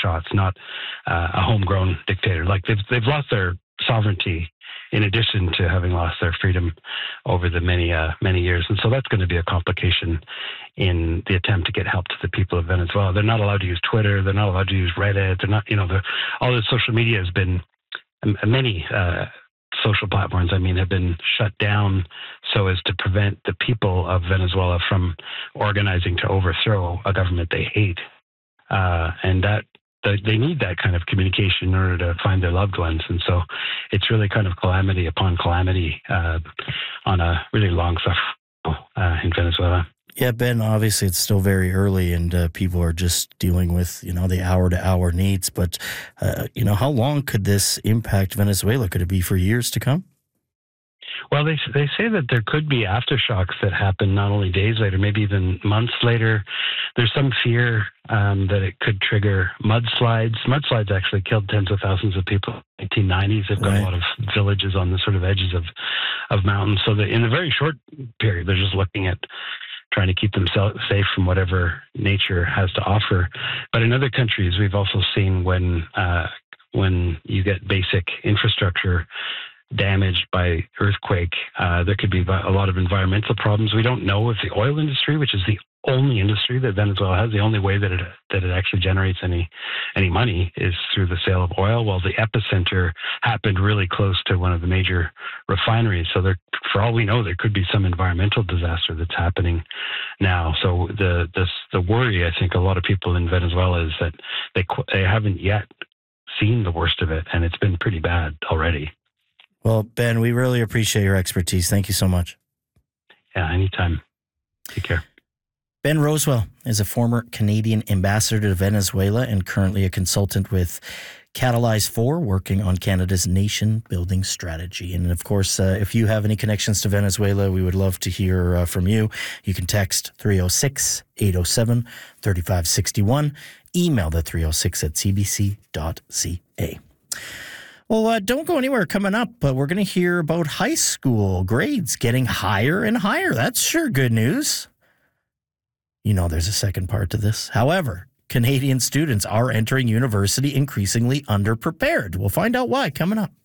Shah. It's not a homegrown dictator. Like they've lost their sovereignty in addition to having lost their freedom over the many years. And so that's going to be a complication in the attempt to get help to the people of Venezuela. They're not allowed to use Twitter. They're not allowed to use Reddit. They're not, all the social media has been, many social platforms, have been shut down so as to prevent the people of Venezuela from organizing to overthrow a government they hate. And that they need that kind of communication in order to find their loved ones. And so it's really kind of calamity upon calamity on a really long suffering in Venezuela. Yeah, Ben, obviously it's still very early and people are just dealing with, the hour-to-hour needs. But, how long could this impact Venezuela? Could it be for years to come? Well, they say that there could be aftershocks that happen not only days later, maybe even months later. There's some fear that it could trigger mudslides. Mudslides actually killed tens of thousands of people in the 1990s. They've got a lot of villages on the sort of edges of mountains. So that in a very short period, they're just looking at trying to keep themselves safe from whatever nature has to offer. But in other countries, we've also seen when you get basic infrastructure damaged by earthquake, there could be a lot of environmental problems. We don't know if the oil industry, which is the only industry that Venezuela has, the only way that it actually generates any money is through the sale of oil. Well, the epicenter happened really close to one of the major refineries. So there, for all we know, there could be some environmental disaster that's happening now. So the worry, I think, a lot of people in Venezuela is that they haven't yet seen the worst of it, and it's been pretty bad already. Well, Ben, we really appreciate your expertise. Thank you so much. Yeah, anytime. Take care. Ben Rosewell is a former Canadian ambassador to Venezuela and currently a consultant with Catalyze 4, working on Canada's nation-building strategy. And, of course, if you have any connections to Venezuela, we would love to hear from you. You can text 306-807-3561, email the 306@cbc.ca. Well, don't go anywhere. Coming up, we're going to hear about high school grades getting higher and higher. That's sure good news. There's a second part to this. However, Canadian students are entering university increasingly underprepared. We'll find out why coming up.